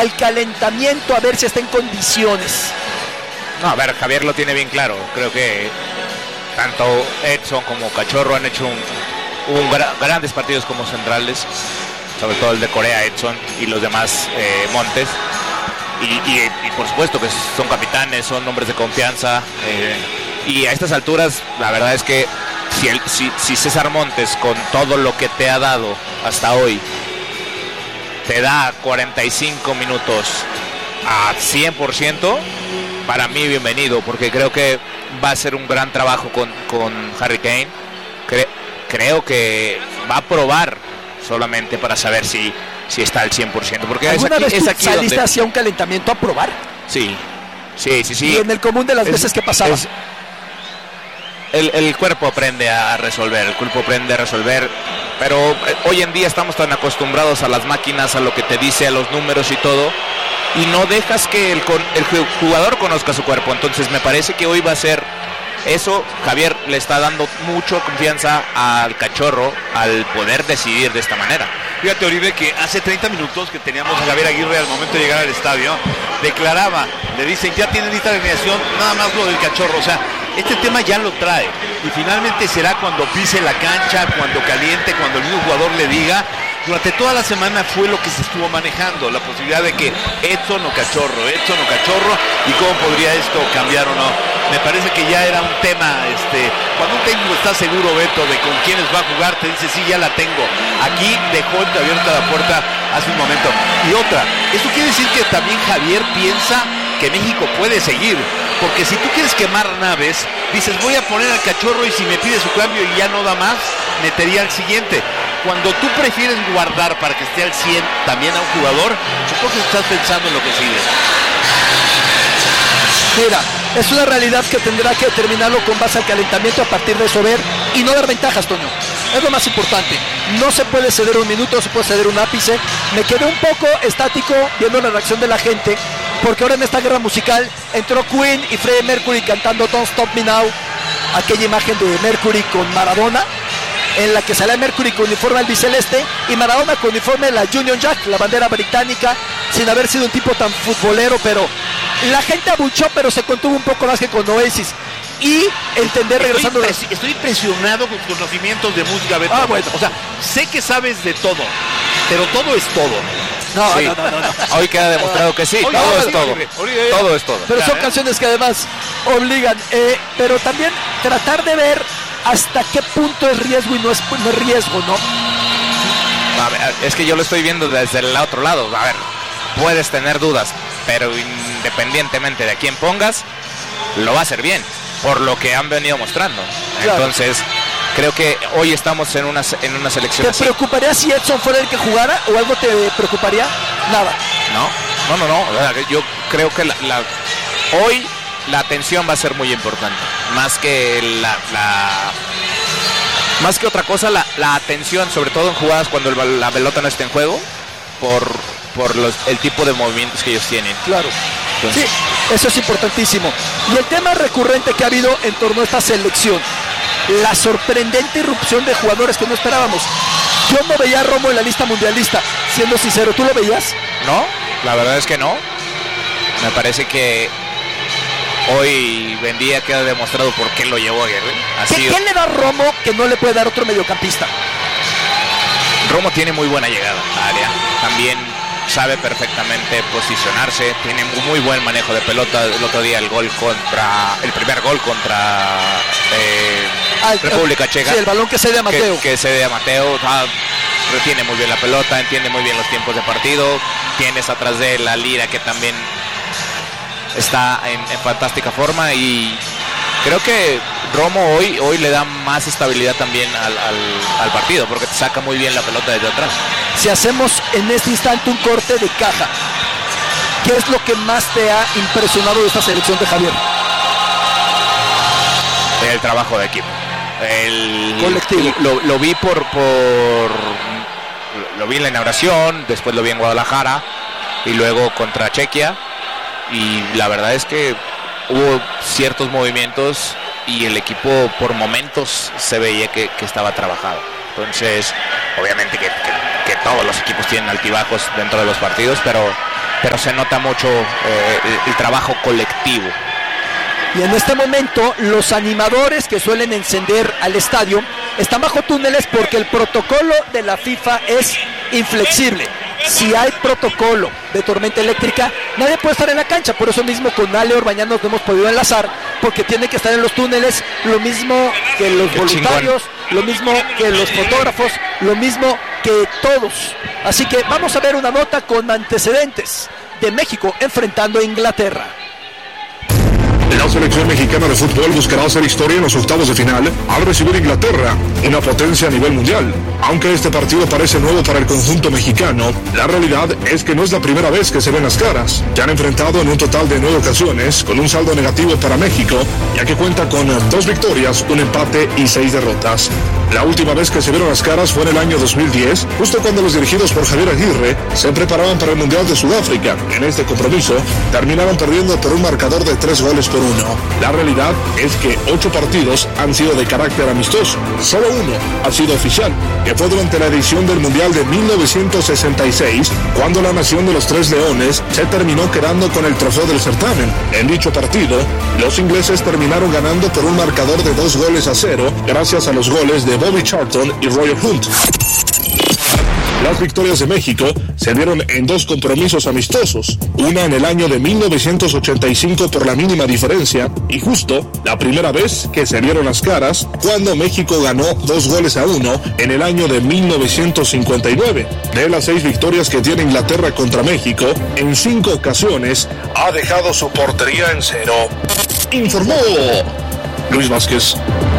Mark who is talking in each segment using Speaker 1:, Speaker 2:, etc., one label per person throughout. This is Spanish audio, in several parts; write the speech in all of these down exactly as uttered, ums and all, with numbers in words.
Speaker 1: al calentamiento a ver si está en condiciones?
Speaker 2: No, a ver, Javier lo tiene bien claro. Creo que tanto Edson como Cachorro han hecho un, un gra- grandes partidos como centrales, sobre todo el de Corea, Edson, y los demás eh, Montes. Y, y, y por supuesto que son capitanes, son hombres de confianza. Eh, y a estas alturas, la verdad es que si, el, si, si César Montes, con todo lo que te ha dado hasta hoy, te da cuarenta y cinco minutos a cien por ciento, para mí bienvenido, porque creo que va a ser un gran trabajo con, con Harry Kane. Cre- creo que va a probar solamente para saber si, si está al cien por ciento, porque es
Speaker 1: ¿Alguna
Speaker 2: aquí,
Speaker 1: vez
Speaker 2: es
Speaker 1: tú
Speaker 2: aquí
Speaker 1: saliste
Speaker 2: donde...
Speaker 1: hacia un calentamiento a probar?
Speaker 2: Sí, sí, sí, sí.
Speaker 1: Y en el común de las
Speaker 2: Es-
Speaker 1: veces que pasaba.
Speaker 2: es- El, el cuerpo aprende a resolver, el cuerpo aprende a resolver, pero eh, hoy en día estamos tan acostumbrados a las máquinas, a lo que te dice, a los números y todo, y no dejas que el, con- el ju- jugador conozca su cuerpo. Entonces me parece que hoy va a ser eso. Javier le está dando mucha confianza al Cachorro al poder decidir de esta manera.
Speaker 3: Fíjate, Oribe, que hace treinta minutos que teníamos a Javier Aguirre al momento de llegar al estadio, declaraba, le dicen, ya tienen lista de alineación, nada más lo del Cachorro, o sea, este tema ya lo trae, y finalmente será cuando pise la cancha, cuando caliente, cuando el mismo jugador le diga. Durante toda la semana fue lo que se estuvo manejando, la posibilidad de que Edson o Cachorro, Edson o Cachorro, y cómo podría esto cambiar o no. Me parece que ya era un tema, este, cuando un técnico está seguro, Beto, de con quiénes va a jugar, te dice, sí, ya la tengo. Aquí dejó abierta la puerta hace un momento. Y otra, esto quiere decir que también Javier piensa que México puede seguir, porque si tú quieres quemar naves, dices, voy a poner al Cachorro y si me pide su cambio y ya no da más, metería al siguiente. Cuando tú prefieres guardar para que esté al cien también a un jugador, supongo que estás pensando en lo que sigue.
Speaker 1: Mira, es una realidad que tendrá que determinarlo con base al calentamiento a partir de eso ver y no dar ventajas, Toño. Es lo más importante. No se puede ceder un minuto, se puede ceder un ápice. Me quedé un poco estático viendo la reacción de la gente, porque ahora en esta guerra musical entró Queen y Freddie Mercury cantando Don't Stop Me Now, aquella imagen de Mercury con Maradona, en la que sale Mercury con uniforme albiceleste y Maradona con uniforme de la Union Jack, la bandera británica, sin haber sido un tipo tan futbolero, pero la gente abuchó, pero se contuvo un poco más que con Oasis. Y entender, regresando...
Speaker 3: Estoy, impres- estoy impresionado con tus conocimientos de música, Beto.
Speaker 1: Ah, bueno.
Speaker 3: O sea, sé que sabes de todo, pero todo es todo.
Speaker 1: No,
Speaker 2: Sí.
Speaker 1: no, no, no, no.
Speaker 2: Hoy queda demostrado que sí,
Speaker 3: Oye,
Speaker 2: todo
Speaker 3: no,
Speaker 2: es
Speaker 3: sí,
Speaker 2: todo,
Speaker 3: Oribe, Oribe.
Speaker 2: todo es todo.
Speaker 1: Pero son
Speaker 3: ¿eh?
Speaker 1: canciones que además obligan, eh, pero también tratar de ver hasta qué punto es riesgo y no es, no es riesgo, ¿no?
Speaker 2: A ver, es que yo lo estoy viendo desde el otro lado. A ver, puedes tener dudas, pero independientemente de a quién pongas, lo va a hacer bien, por lo que han venido mostrando.
Speaker 1: Claro.
Speaker 2: Entonces, creo que hoy estamos en una, en una selección
Speaker 1: ¿Te
Speaker 2: así.
Speaker 1: preocuparía si Edson fuera el que jugara o algo te preocuparía? Nada.
Speaker 2: No, no, no, no. O sea, yo creo que la, la- hoy la atención va a ser muy importante. Más que la, la- más que otra cosa, la, la atención, sobre todo en jugadas cuando el bal- la pelota no está en juego, por, por los, el tipo de movimientos que ellos tienen.
Speaker 1: Claro.
Speaker 2: Entonces,
Speaker 1: Sí, eso es importantísimo. Y el tema recurrente que ha habido en torno a esta selección, la sorprendente irrupción de jugadores que no esperábamos. Yo no veía a Romo en la lista mundialista, siendo sincero, ¿tú lo veías?
Speaker 2: no, la verdad es que no. Me parece que hoy Buendía queda demostrado por qué lo llevó Aguirre. Ha
Speaker 1: ¿Qué,
Speaker 2: sido-
Speaker 1: ¿Qué le da a Romo que no le puede dar otro mediocampista?
Speaker 2: Romo tiene muy buena llegada al área, también sabe perfectamente posicionarse, tiene muy, muy buen manejo de pelota. El otro día el gol contra, el primer gol contra eh,
Speaker 1: Ah, el-
Speaker 2: República Checa,
Speaker 1: Sí, el balón que cede a Mateo.
Speaker 2: que, que cede a Mateo, ah, retiene muy bien la pelota, entiende muy bien los tiempos de partido. Tienes atrás de él a Lira, que también está en, en fantástica forma, y creo que Romo hoy, hoy le da más estabilidad también al, al- al partido, porque te saca muy bien la pelota desde atrás.
Speaker 1: Si hacemos en este instante un corte de caja, ¿qué es lo que más te ha impresionado de esta selección de Javier?
Speaker 2: El trabajo de equipo. El
Speaker 1: Colectivo.
Speaker 2: Lo, lo vi por, por lo vi en la inauguración, después lo vi en Guadalajara y luego contra Chequia, y la verdad es que hubo ciertos movimientos y el equipo por momentos se veía que, que estaba trabajado. Entonces, obviamente que, que- que todos los equipos tienen altibajos dentro de los partidos, pero pero se nota mucho eh, el, el trabajo colectivo.
Speaker 1: Y en este momento los animadores que suelen encender al estadio están bajo túneles porque el protocolo de la FIFA es inflexible. Si hay protocolo de tormenta eléctrica, nadie puede estar en la cancha. Por eso mismo con Ale Orbañanos no hemos podido enlazar, porque tiene que estar en los túneles, lo mismo que los
Speaker 2: Qué
Speaker 1: voluntarios, chingón. Lo mismo que los fotógrafos, lo mismo que todos. Así que vamos a ver una nota con antecedentes de México enfrentando a Inglaterra.
Speaker 4: La selección mexicana de fútbol buscará hacer historia en los octavos de final al recibir a Inglaterra, una potencia a nivel mundial. Aunque este partido parece nuevo para el conjunto mexicano, la realidad es que no es la primera vez que se ven las caras. Ya han enfrentado en un total de nueve ocasiones, con un saldo negativo para México, ya que cuenta con dos victorias, un empate y seis derrotas. La última vez que se vieron las caras fue en el año dos mil diez, justo cuando los dirigidos por Javier Aguirre se preparaban para el Mundial de Sudáfrica. En este compromiso terminaron perdiendo por un marcador de tres goles por uno. La realidad es que ocho partidos han sido de carácter amistoso. Solo uno ha sido oficial, que fue durante la edición del Mundial de mil novecientos sesenta y seis, cuando la nación de los Tres Leones se terminó quedando con el trofeo del certamen. En dicho partido, los ingleses terminaron ganando por un marcador de dos goles a cero, gracias a los goles de Bobby Charlton y Roy Hunt. Las victorias de México se dieron en dos compromisos amistosos, una en el año de mil novecientos ochenta y cinco por la mínima diferencia, y justo la primera vez que se vieron las caras cuando México ganó dos goles a uno en el año de mil novecientos cincuenta y nueve. De las seis victorias que tiene Inglaterra contra México, en cinco ocasiones ha dejado su portería en cero. Informó Luis Vázquez.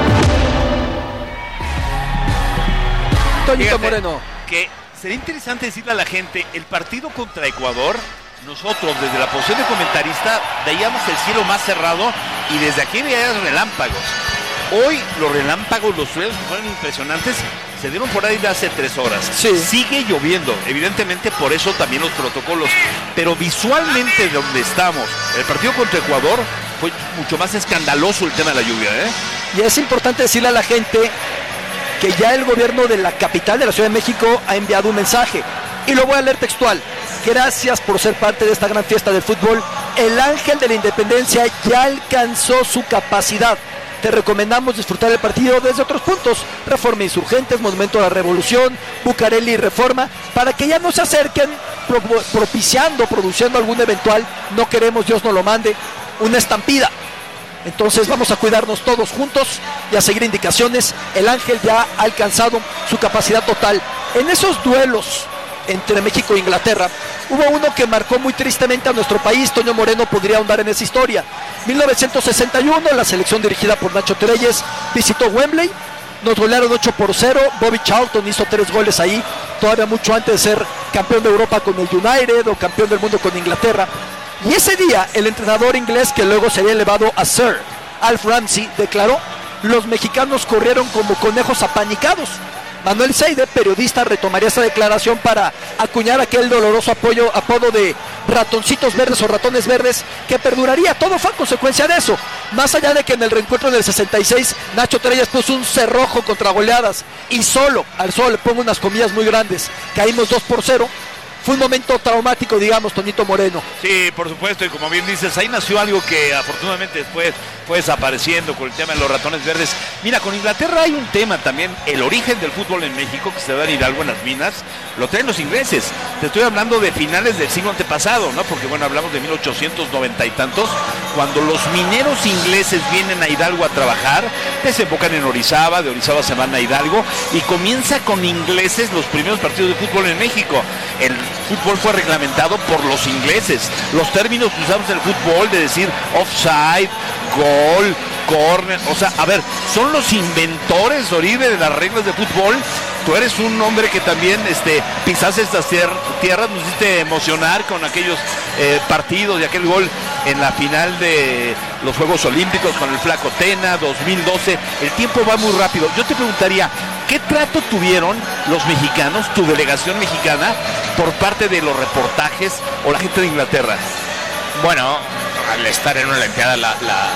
Speaker 1: Toñito Moreno.
Speaker 3: Que sería interesante decirle a la gente, el partido contra Ecuador, nosotros desde la posición de comentarista veíamos el cielo más cerrado y desde aquí veíamos relámpagos. Hoy los relámpagos, los suelos que fueron impresionantes, se dieron por ahí de hace tres horas.
Speaker 1: Sí.
Speaker 3: Sigue lloviendo, evidentemente por eso también los protocolos, pero visualmente donde estamos, el partido contra Ecuador fue mucho más escandaloso el tema de la lluvia, ¿eh?
Speaker 1: Y es importante decirle a la gente que ya el gobierno de la capital de la Ciudad de México ha enviado un mensaje, y lo voy a leer textual. Gracias por ser parte de esta gran fiesta del fútbol. El Ángel de la Independencia ya alcanzó su capacidad. Te recomendamos disfrutar el partido desde otros puntos: Reforma Insurgentes, Monumento a la Revolución, Bucareli y Reforma, para que ya no se acerquen pro propiciando, produciendo algún eventual, no queremos, Dios no lo mande, una estampida. Entonces vamos a cuidarnos todos juntos y a seguir indicaciones. El Ángel ya ha alcanzado su capacidad total. En esos duelos entre México e Inglaterra, hubo uno que marcó muy tristemente a nuestro país. Toño Moreno podría ahondar en esa historia. mil novecientos sesenta y uno, la selección dirigida por Nacho Treyes visitó Wembley. Nos golearon ocho por cero. Bobby Charlton hizo tres goles ahí, todavía mucho antes de ser campeón de Europa con el United o campeón del mundo con Inglaterra. Y ese día el entrenador inglés, que luego sería elevado a Sir, Alf Ramsey, declaró: los mexicanos corrieron como conejos apanicados. Manuel Seide, periodista, retomaría esta declaración para acuñar aquel doloroso apoyo, apodo de ratoncitos verdes o ratones verdes, que perduraría. Todo fue a consecuencia de eso. Más allá de que en el reencuentro del sesenta y seis Nacho Treyes puso un cerrojo contra goleadas y solo, al solo le pongo unas comillas muy grandes, caímos dos por cero. Fue un momento traumático, digamos, Toñito Moreno.
Speaker 3: Sí, por supuesto, y como bien dices, ahí nació algo que afortunadamente después fue desapareciendo con el tema de los ratones verdes. Mira, con Inglaterra hay un tema también, el origen del fútbol en México, que se da en Hidalgo, en las minas, lo traen los ingleses. Te estoy hablando de finales del siglo antepasado, ¿no? Porque, bueno, hablamos de mil ochocientos noventa y tantos, cuando los mineros ingleses vienen a Hidalgo a trabajar, desembocan en Orizaba, de Orizaba se van a Hidalgo, y comienza con ingleses los primeros partidos de fútbol en México. El fútbol fue reglamentado por los ingleses. Los términos que usamos en el fútbol, de decir offside, gol, corner, o sea, a ver, son los inventores, Oribe, de las reglas de fútbol. Tú eres un hombre que también este, pisaste estas tier tierras, nos hiciste emocionar con aquellos eh, partidos y aquel gol en la final de los Juegos Olímpicos con el Flaco Tena, dos mil doce. El tiempo va muy rápido. Yo te preguntaría, ¿qué trato tuvieron los mexicanos, tu delegación mexicana, por parte de los reportajes o la gente de Inglaterra?
Speaker 2: Bueno, al estar en una Olimpiada, la, la,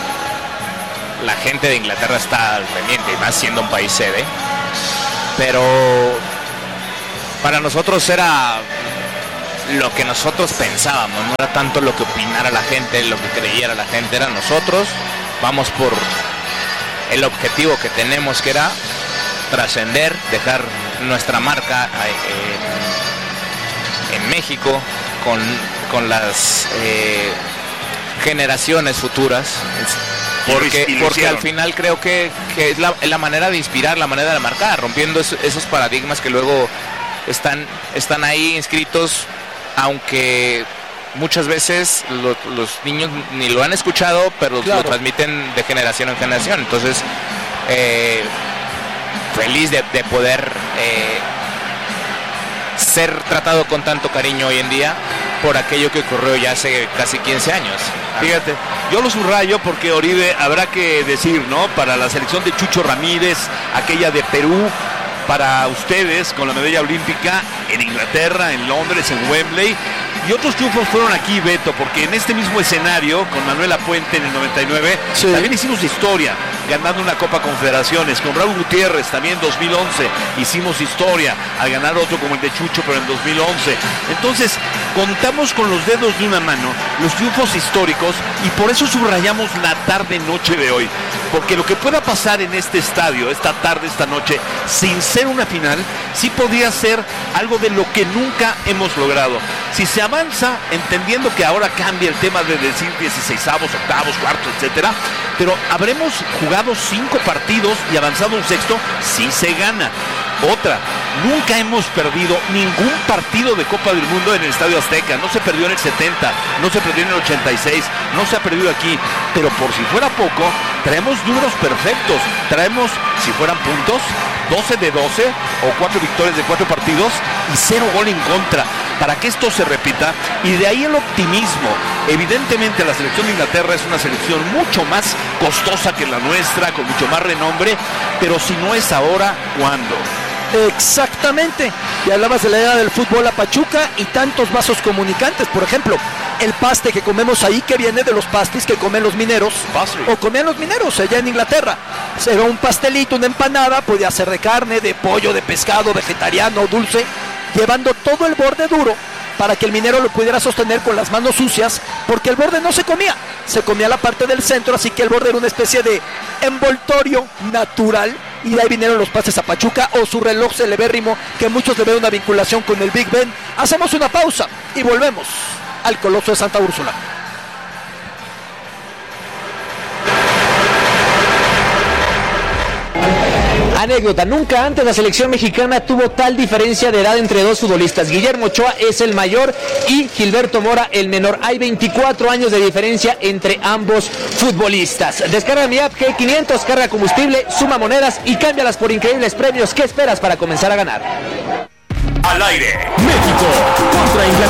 Speaker 2: la gente de Inglaterra está al pendiente, más siendo un país sede. Pero para nosotros era lo que nosotros pensábamos, no era tanto lo que opinara la gente, lo que creyera la gente, era nosotros, vamos por el objetivo que tenemos, que era trascender, dejar nuestra marca eh, en México con, con las eh, generaciones futuras, porque, porque al final creo que, que es la, la manera de inspirar, la manera de marcar, rompiendo es, esos paradigmas que luego están, están ahí inscritos, aunque muchas veces lo, los niños ni lo han escuchado, pero claro, lo transmiten de generación en generación. Entonces, eh, feliz de, de poder eh, ser tratado con tanto cariño hoy en día por aquello que ocurrió ya hace casi quince años.
Speaker 3: Fíjate, yo lo subrayo porque, Oribe, habrá que decir, ¿no? Para la selección de Chucho Ramírez, aquella de Perú, para ustedes con la medalla olímpica en Inglaterra, en Londres, en Wembley, y otros triunfos fueron aquí, Beto, porque en este mismo escenario, con Manuela Puente en el noventa y nueve, sí, también hicimos historia, ganando una Copa Confederaciones, con Raúl Gutiérrez también en dos mil once, hicimos historia, al ganar otro como el de Chucho, pero en dos mil once. Entonces, contamos con los dedos de una mano los triunfos históricos, y por eso subrayamos la tarde-noche de hoy, porque lo que pueda pasar en este estadio, esta tarde, esta noche, sin ser una final, sí podría ser algo de lo que nunca hemos logrado. Si se avanza, entendiendo que ahora cambia el tema de decir dieciseisavos, octavos, cuartos, etcétera, pero habremos jugado cinco partidos y avanzado un sexto, sí se gana. Otra, nunca hemos perdido ningún partido de Copa del Mundo en el Estadio Azteca. No se perdió en el setenta, no se perdió en el ochenta y seis, no se ha perdido aquí. Pero por si fuera poco, traemos números perfectos. Traemos, si fueran puntos, doce de doce o cuatro victorias de cuatro partidos y cero gol en contra, para que esto se repita. Y de ahí el optimismo. Evidentemente la selección de Inglaterra es una selección mucho más costosa que la nuestra, con mucho más renombre, pero si no es ahora, ¿cuándo?
Speaker 1: Exactamente, y hablabas de la era del fútbol a Pachuca y tantos vasos comunicantes. Por ejemplo, el paste que comemos ahí, que viene de los pastis que comen los mineros, Pastry. o comían los mineros allá en Inglaterra. Era un pastelito, una empanada, podía ser de carne, de pollo, de pescado, vegetariano, dulce, llevando todo el borde duro para que el minero lo pudiera sostener con las manos sucias, porque el borde no se comía, se comía la parte del centro, así que el borde era una especie de envoltorio natural. Y de ahí vinieron los pases a Pachuca, o su reloj celebérrimo, que muchos le ven una vinculación con el Big Ben. Hacemos una pausa y volvemos al Coloso de Santa Úrsula.
Speaker 5: Anécdota, nunca antes la selección mexicana tuvo tal diferencia de edad entre dos futbolistas. Guillermo Ochoa es el mayor y Gilberto Mora el menor. Hay veinticuatro años de diferencia entre ambos futbolistas. Descarga mi app G quinientos, carga combustible, suma monedas y cámbialas por increíbles premios. ¿Qué esperas para comenzar a ganar?
Speaker 6: Al aire, México contra Inglaterra.